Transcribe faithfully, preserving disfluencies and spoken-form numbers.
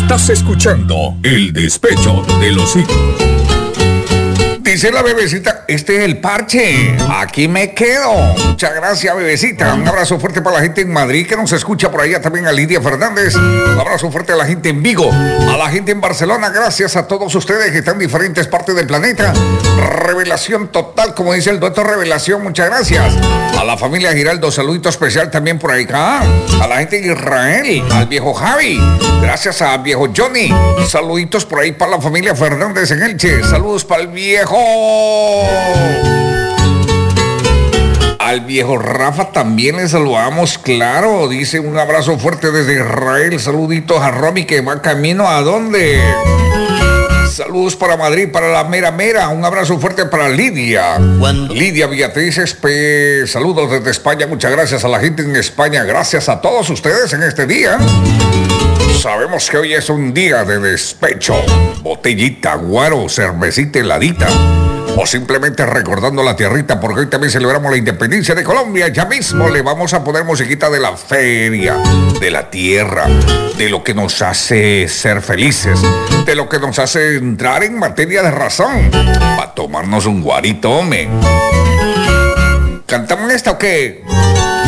Estás escuchando El Despecho de los Hijos. Dice la bebecita, este es el parche, aquí me quedo. Muchas gracias, bebecita. Un abrazo fuerte para la gente en Madrid que nos escucha por allá, también a Lidia Fernández. Un abrazo fuerte a la gente en Vigo, a la gente en Barcelona. Gracias a todos ustedes que están en diferentes partes del planeta. Revelación total, como dice el dueto Revelación, muchas gracias. A la familia Giraldo, saludito especial también por acá. A la gente en Israel, al viejo Javi. Gracias a viejo Johnny. Saluditos por ahí para la familia Fernández en Elche. Saludos para el viejo. Al viejo Rafa también le saludamos, claro. Dice un abrazo fuerte desde Israel. Saluditos a Romy que va camino a dónde. Saludos para Madrid, para la mera mera. Un abrazo fuerte para Lidia. ¿Cuándo? Lidia Beatriz Espe. Saludos desde España. Muchas gracias a la gente en España. Gracias a todos ustedes en este día. Sabemos que hoy es un día de despecho. Botellita, guaro, cervecita heladita. O simplemente recordando la tierrita, porque hoy también celebramos la independencia de Colombia. Ya mismo le vamos a poner musiquita de la feria, de la tierra, de lo que nos hace ser felices, de lo que nos hace entrar en materia de razón, para tomarnos un guarito, hombre. ¿Cantamos esta o qué?